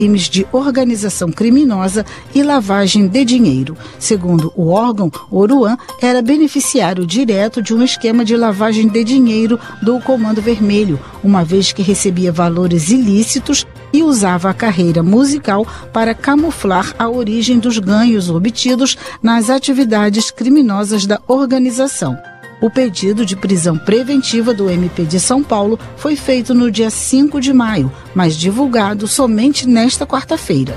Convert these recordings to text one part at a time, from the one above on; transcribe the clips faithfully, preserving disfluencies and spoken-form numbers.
crimes de organização criminosa e lavagem de dinheiro. Segundo o órgão, Oruan era beneficiário direto de um esquema de lavagem de dinheiro do Comando Vermelho, uma vez que recebia valores ilícitos e usava a carreira musical para camuflar a origem dos ganhos obtidos nas atividades criminosas da organização. O pedido de prisão preventiva do M P de São Paulo foi feito no dia cinco de maio, mas divulgado somente nesta quarta-feira.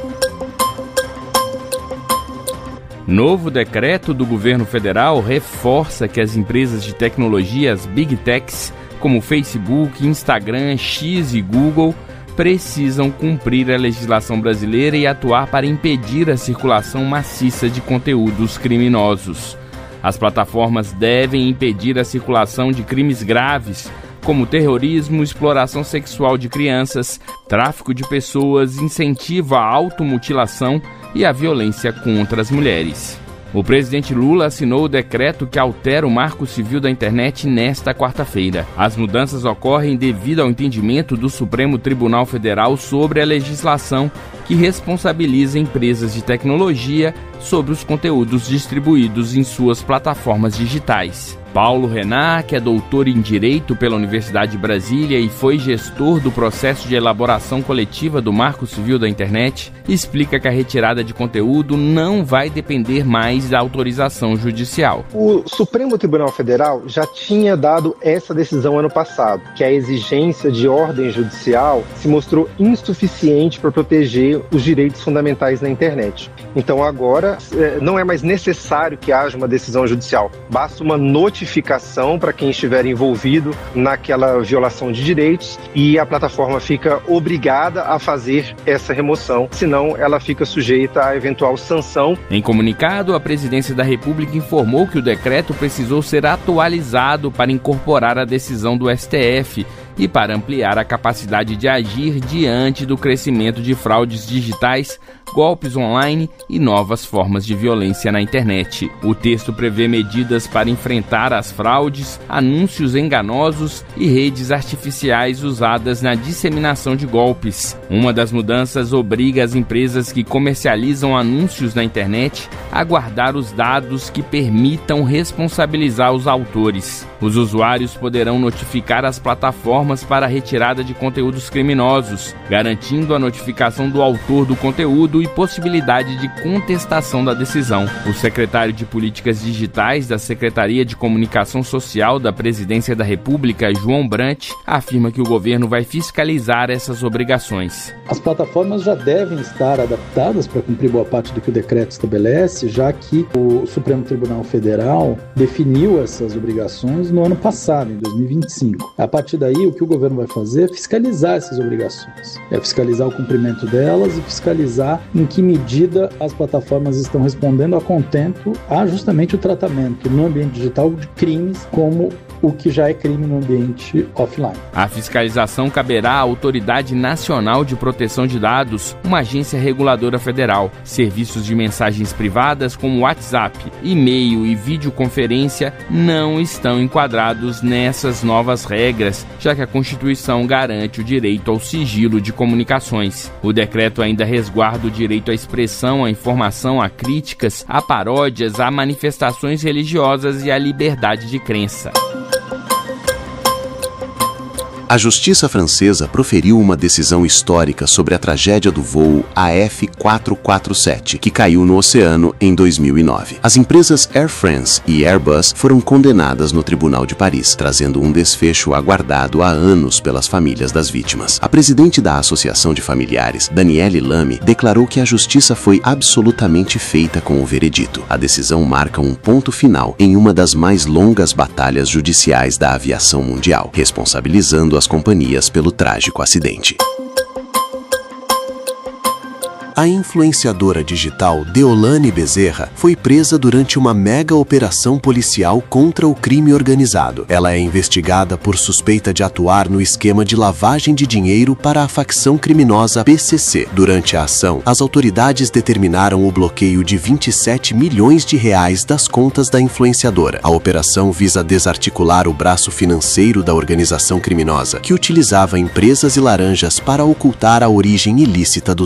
Novo decreto do governo federal reforça que as empresas de tecnologia, as Big Techs, como Facebook, Instagram, X e Google, precisam cumprir a legislação brasileira e atuar para impedir a circulação maciça de conteúdos criminosos. As plataformas devem impedir a circulação de crimes graves, como terrorismo, exploração sexual de crianças, tráfico de pessoas, incentivo à automutilação e à violência contra as mulheres. O presidente Lula assinou o decreto que altera o Marco Civil da Internet nesta quarta-feira. As mudanças ocorrem devido ao entendimento do Supremo Tribunal Federal sobre a legislação que responsabiliza empresas de tecnologia sobre os conteúdos distribuídos em suas plataformas digitais. Paulo Renan, que é doutor em Direito pela Universidade de Brasília e foi gestor do processo de elaboração coletiva do Marco Civil da Internet, explica que a retirada de conteúdo não vai depender mais da autorização judicial. O Supremo Tribunal Federal já tinha dado essa decisão ano passado, que a exigência de ordem judicial se mostrou insuficiente para proteger os direitos fundamentais na internet. Então agora não é mais necessário que haja uma decisão judicial, basta uma notificação para quem estiver envolvido naquela violação de direitos e a plataforma fica obrigada a fazer essa remoção, senão ela fica sujeita a eventual sanção. Em comunicado, a Presidência da República informou que o decreto precisou ser atualizado para incorporar a decisão do S T F e para ampliar a capacidade de agir diante do crescimento de fraudes digitais, golpes online e novas formas de violência na internet. O texto prevê medidas para enfrentar as fraudes, anúncios enganosos e redes artificiais usadas na disseminação de golpes. Uma das mudanças obriga as empresas que comercializam anúncios na internet a guardar os dados que permitam responsabilizar os autores. Os usuários poderão notificar as plataformas para a retirada de conteúdos criminosos, garantindo a notificação do autor do conteúdo e possibilidade de contestação da decisão. O secretário de Políticas Digitais da Secretaria de Comunicação Social da Presidência da República, João Brant, afirma que o governo vai fiscalizar essas obrigações. As plataformas já devem estar adaptadas para cumprir boa parte do que o decreto estabelece, já que o Supremo Tribunal Federal definiu essas obrigações no ano passado, em dois mil e vinte e cinco. A partir daí, o que o governo vai fazer é fiscalizar essas obrigações. É fiscalizar o cumprimento delas e fiscalizar em que medida as plataformas estão respondendo a contento a justamente o tratamento no ambiente digital de crimes como o que já é crime no ambiente offline. A fiscalização caberá à Autoridade Nacional de Proteção de Dados, uma agência reguladora federal. Serviços de mensagens privadas como WhatsApp, e-mail e videoconferência não estão enquadrados nessas novas regras, já que a Constituição garante o direito ao sigilo de comunicações. O decreto ainda resguarda o direito à expressão, à informação, a críticas, a paródias, a manifestações religiosas e à liberdade de crença. A justiça francesa proferiu uma decisão histórica sobre a tragédia do voo A F quatrocentos e quarenta e sete, que caiu no oceano em dois mil e nove. As empresas Air France e Airbus foram condenadas no Tribunal de Paris, trazendo um desfecho aguardado há anos pelas famílias das vítimas. A presidente da Associação de Familiares, Danielle Lamy, declarou que a justiça foi absolutamente feita com o veredito. A decisão marca um ponto final em uma das mais longas batalhas judiciais da aviação mundial, responsabilizando as companhias pelo trágico acidente. A influenciadora digital Deolane Bezerra foi presa durante uma mega operação policial contra o crime organizado. Ela é investigada por suspeita de atuar no esquema de lavagem de dinheiro para a facção criminosa P C C. Durante a ação, as autoridades determinaram o bloqueio de vinte e sete milhões de reais das contas da influenciadora. A operação visa desarticular o braço financeiro da organização criminosa, que utilizava empresas e laranjas para ocultar a origem ilícita dos